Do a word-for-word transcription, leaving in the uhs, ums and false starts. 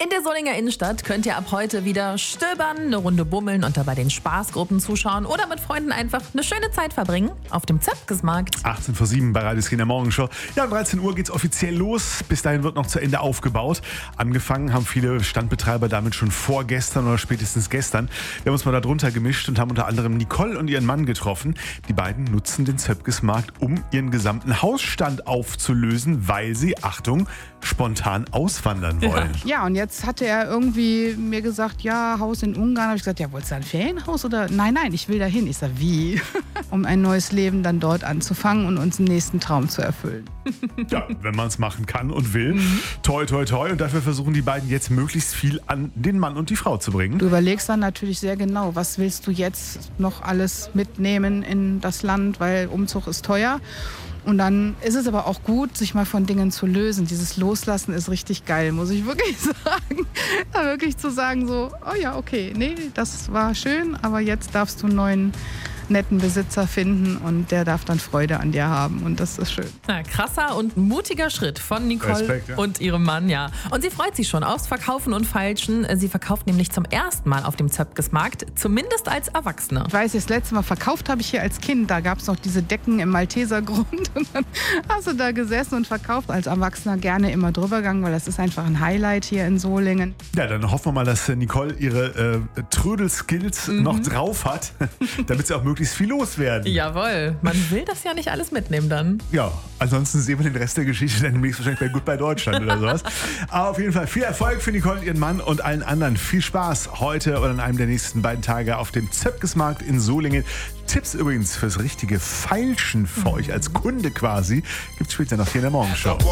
In der Solinger Innenstadt könnt ihr ab heute wieder stöbern, eine Runde bummeln und dabei den Spaßgruppen zuschauen oder mit Freunden einfach eine schöne Zeit verbringen auf dem Zöpkesmarkt. achtzehn vor sieben bei Radio Skiner Morgenshow. Ja, um dreizehn Uhr geht's offiziell los. Bis dahin wird noch zu Ende aufgebaut. Angefangen haben viele Standbetreiber damit schon vorgestern oder spätestens gestern. Wir haben uns mal da drunter gemischt und haben unter anderem Nicole und ihren Mann getroffen. Die beiden nutzen den Zöpkesmarkt, um ihren gesamten Hausstand aufzulösen, weil sie, Achtung, spontan auswandern wollen. Ja, und jetzt hatte er irgendwie mir gesagt, ja, Haus in Ungarn. Habe ich gesagt, ja, wolltest du ein Ferienhaus oder? Nein, nein, ich will dahin. Ich sage, wie? Um ein neues Leben dann dort anzufangen und uns den nächsten Traum zu erfüllen. Ja, wenn man es machen kann und will. Mhm. Toi, toi, toi. Und dafür versuchen die beiden jetzt möglichst viel an den Mann und die Frau zu bringen. Du überlegst dann natürlich sehr genau, was willst du jetzt noch alles mitnehmen in das Land, weil Umzug ist teuer. Und dann ist es aber auch gut, sich mal von Dingen zu lösen. Dieses Loslassen ist richtig geil, muss ich wirklich sagen. Da wirklich zu sagen so, oh ja, okay, nee, das war schön, aber jetzt darfst du einen neuen netten Besitzer finden und der darf dann Freude an dir haben und das ist schön. Ja, krasser und mutiger Schritt von Nicole Respekt, ja. und ihrem Mann, ja. Und sie freut sich schon aufs Verkaufen und Feilschen. Sie verkauft nämlich zum ersten Mal auf dem Zöpkesmarkt, zumindest als Erwachsene. Ich weiß, das letzte Mal verkauft habe ich hier als Kind, da gab es noch diese Decken im Maltesergrund und dann hast du da gesessen und verkauft. Als Erwachsener gerne immer drüber gegangen, weil das ist einfach ein Highlight hier in Solingen. Ja, dann hoffen wir mal, dass Nicole ihre äh, Trödel-Skills mhm. noch drauf hat, damit sie auch möglichst viel loswerden. Jawohl, man will das ja nicht alles mitnehmen dann. Ja, ansonsten sehen wir den Rest der Geschichte dann demnächst wahrscheinlich bei Goodbye Deutschland oder sowas. Aber auf jeden Fall viel Erfolg für Nicole, ihren Mann und allen anderen. Viel Spaß heute oder an einem der nächsten beiden Tage auf dem Zöpkesmarkt in Solingen. Tipps übrigens fürs richtige Feilschen für euch als Kunde quasi gibt's später noch hier in der Morgenshow.